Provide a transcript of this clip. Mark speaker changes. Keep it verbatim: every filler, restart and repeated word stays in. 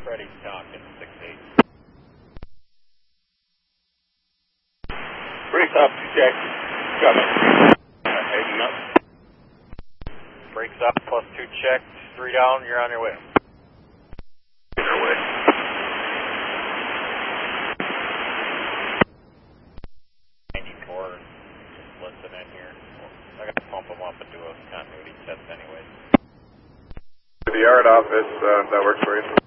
Speaker 1: Freddie's talking, six eight.
Speaker 2: Brakes up, check. Coming. Heading up.
Speaker 1: Brakes up, plus two checked, three down, you're on your way.
Speaker 2: On your way.
Speaker 1: ninety-four, just listen in here. I gotta pump them up and do a continuity test anyways.
Speaker 2: To the yard office, uh, that works for you.